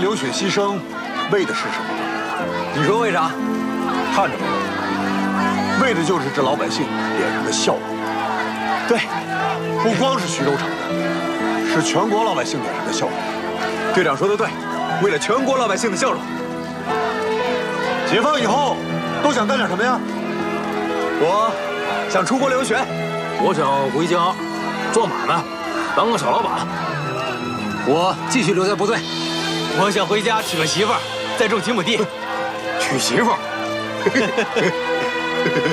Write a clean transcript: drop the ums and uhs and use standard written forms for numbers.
流血牺牲，为的是什么？ 你说为啥？ 看着吧，为的就是这老百姓脸上的笑容。对，不光是徐州城的，是全国老百姓脸上的笑容。 队长说的对，为了全国老百姓的笑容。 解放以后都想干点什么呀？ 我想出国留学， 我想回家做买卖，当个小老板。 我继续留在部队。 我想回家娶个媳妇儿，再种几亩地。 娶媳妇儿。